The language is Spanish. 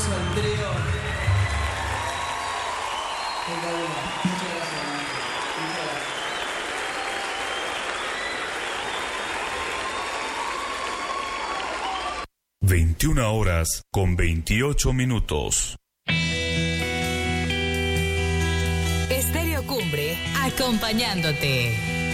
aplauso al trío. Muchas gracias, Ángel. Muchas gracias. 21:28. Estéreo Cumbre, acompañándote.